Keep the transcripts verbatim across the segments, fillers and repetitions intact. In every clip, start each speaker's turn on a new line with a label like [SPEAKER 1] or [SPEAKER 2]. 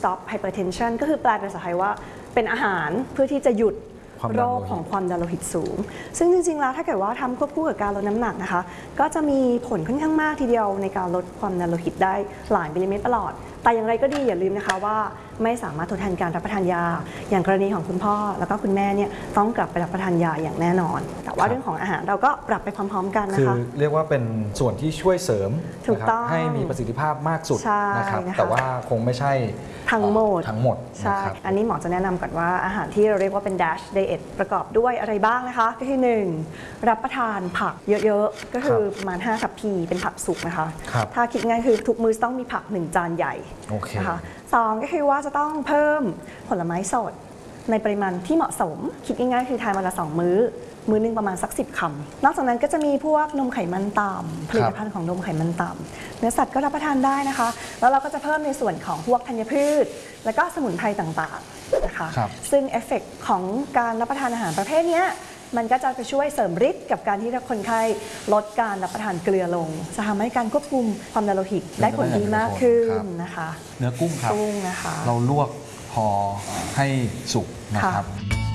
[SPEAKER 1] stop hypertension ก็คือแปลเป็นภาษาไทยว่าเป็นอาหารเพื่อที่จะหยุดโรคของความดันโลหิตสูงซึ่งจริงๆแล้วถ้าเกิดว่าทำควบคู่กับการลดน้ำหนักนะคะก็จะมีผลค่อนข้างมากทีเดียวในการลดความดันโลหิตได้หลายมิลลิเมตรประหลอดแต่อย่างไรก็ดีอย่าลืมนะคะว่าไม่สามารถทดแทนการรับประทานยาอย่างกรณีของคุณพ่อแล้วก็คุณแม่เนี่ยต้องกลับไปรับประทานยาอย่างแน่นอนแต่ว่าเรื่องของอาหารเราก็ปรับไปพร้อมๆกันนะคะ
[SPEAKER 2] คือเรียกว่าเป็นส่วนที่ช่วยเสริมนะครับให้มีประสิทธิภาพมากสุดนะครับแต่ว่าคงไม่ใช่
[SPEAKER 1] ทั้งหมด
[SPEAKER 2] ทั้งหมด
[SPEAKER 1] ใช่อันนี้หมอจะแนะนำก่อนว่าอาหารที่เราเรียกว่าเป็น dash diet ประกอบด้วยอะไรบ้างนะคะก็คือหนึ่งรับประทานผักเยอะๆก็คือประมาณห้าทัพพีเป็นผักสุกนะคะถ้าคิดง่ายคือทุกมื้อต้องมีผักหนึ่งจานใหญ่นะคะสองก็คือว่าจะต้องเพิ่มผลไม้สดในปริมาณที่เหมาะสมคิดง่ายๆคือทานวันละสองมื้อมื้อนึงประมาณสักสิบคำนอกจากนั้นก็จะมีพวกนมไขมันต่ำผลิตภัณฑ์ของนมไขมันต่ำเนื้อสัตว์ก็รับประทานได้นะคะแล้วเราก็จะเพิ่มในส่วนของพวกธัญพืชและก็สมุนไพรต่างๆนะคะซึ่งเอฟเฟกต์ของการรับประทานอาหารประเภทนี้มันก็จะไปช่วยเสริมฤทธิ์กับการที่คนไข้ลดการรับประทานเกลือลงจะทำให้การควบคุมความดันโลหิตได้ผลดีมากขึ้นนะคะ
[SPEAKER 2] เนื้อกุ้งครับ
[SPEAKER 1] กุ้งนะคะ
[SPEAKER 2] เราลวกพอให้สุกนะครับ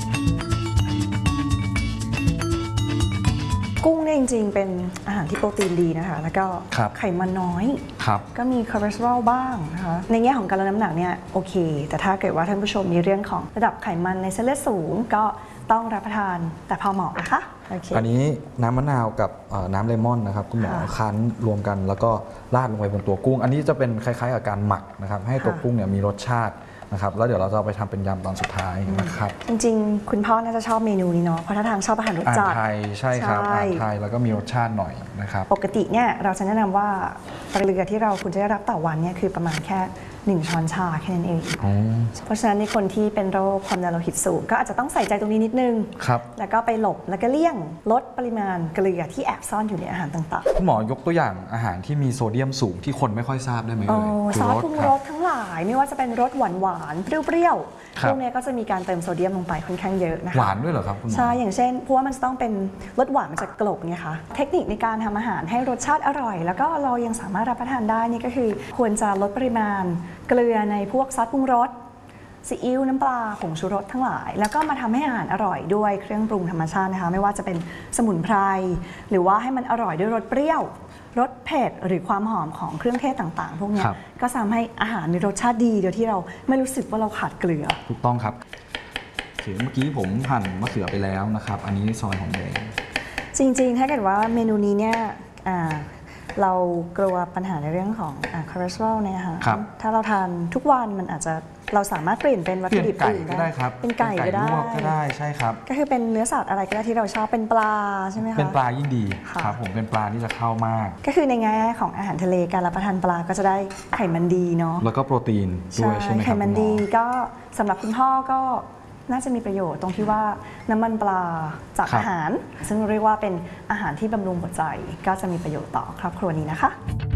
[SPEAKER 1] กุ้งเนี่ยจริงๆเป็นอาหารที่โปรตีนดีนะคะแล้วก็ไขมันน้อยก็มีคอเลสเตอรอลบ้างนะคะในแง่ของการลดน้ำหนักเนี่ยโอเคแต่ถ้าเกิดว่าท่านผู้ชมมีเรื่องของระดับไขมันในเส้นเลือดสูงก็ต้องรับประทานแต่พอเหมาะนะคะ
[SPEAKER 2] อันนี้น้ำมะนาวกับน้ำเลมอนนะครับคุณหมอคั้นรวมกันแล้วก็ราดลงไปบนตัวกุ้งอันนี้จะเป็นคล้ายๆกับการหมักนะครับให้ตัวกุ้งเนี่ยมีรสชาตินะครับแล้วเดี๋ยวเราจะเอาไปทำเป็นยำตอนสุดท้ายนะครับ
[SPEAKER 1] จริงๆคุณพ่อน่าจะชอบเมนูนี้เนาะเพราะถ้าทางชอบอาหารรสจัด
[SPEAKER 2] ไทยใช่ครับอาหารไทยแล้วก็มีรสชาติหน่อยนะครับ
[SPEAKER 1] ปกติเนี่ยเราจะแนะนำว่าเกลือที่เราควรจะได้รับต่อวันเนี่ยคือประมาณแค่หนึ่งช้อนชาแค่นั้นเองเพราะฉะนั้นในคนที่เป็นโรคความดันโลหิตสูงก็อาจจะต้องใส่ใจตรงนี้นิดนึงแล้วก็ไปหลบแล้วก็เลี่ยงลดปริมาณเกลือที่แอบซ่อนอยู่ในอาหารต่าง
[SPEAKER 2] ๆคุณหมอยกตัวอย่างอาหารที่มีโซเดียมสูงที่คนไม่ค่อยทราบได้ไหมเอ่ย
[SPEAKER 1] ซอสปรุงรสทั้งหลายไม่ว่าจะเป็นรสหวานหวานเปรี้ยวๆพวกนี้ก็จะมีการเติมโซเดียมลงไปค่อนข้างเยอะนะคะ
[SPEAKER 2] หวานด้วยเหรอครับคุณหมอ
[SPEAKER 1] ใช่อย่างเช่นเพราะว่ามันจะต้องเป็นรสหวานมาจากกลบไงคะเทคนิคในการทำอาหารให้รสชาติอร่อยแล้วก็เรายังสามารถรับประทานได้นี่ก็คือควรจะลดปริมาณเกลือในพวกซอสปรุงรสซีอิ๊วน้ำปลาผงชูรสทั้งหลายแล้วก็มาทำให้อาหารอร่อยด้วยเครื่องปรุงธรรมชาตินะคะไม่ว่าจะเป็นสมุนไพรหรือว่าให้มันอร่อยด้วยรสเปรี้ยวรสเผ็ดหรือความหอมของเครื่องเทศต่างๆพวกนี้ก็ทำให้อาหารมีรสชาติดีโดยที่เราไม่รู้สึกว่าเราขาดเกลือ
[SPEAKER 2] ถูกต้องครับเมื่อกี้ผมหั่นมะเขือไปแล้วนะครับอันนี้ซอยหอมแดง
[SPEAKER 1] จริงๆถ้าเกิดว่าเมนูนี้เนี่ยเรากลัวปัญหาในเรื่องของคอเลสเตอรอลเนี่ยค่ะถ้าเราทานทุกวันมันอาจจะเราสามารถเปลี่ยนเป็นวัตถุดิบอื่น
[SPEAKER 2] ได้ครับ
[SPEAKER 1] เป็นไก่ก็ได้
[SPEAKER 2] ก็ได้ใช่ครับ
[SPEAKER 1] ก็คือเป็นเนื้อสัตว์อะไรก็ได้ที่เราชอบเป็นปลาใช่ไหมคะ
[SPEAKER 2] เป็นปลายิ่งดีครับผมเป็นปลาที่จะเข้ามาก
[SPEAKER 1] ก็คือในแง่ของอาหารทะเลการรับประทานปลาก็จะได้ไขมันดีเนาะ
[SPEAKER 2] แล้วก็โปรตีนด้วยใช่ไหมครับ
[SPEAKER 1] ไขมันดีก็สำหรับคุณพ่อก็น่าจะมีประโยชน์ตรงที่ว่าน้ำมันปลาจากอาหารซึ่งเรียกว่าเป็นอาหารที่บำรุงหัวใจก็จะมีประโยชน์ต่อครอบครัวนี้นะคะ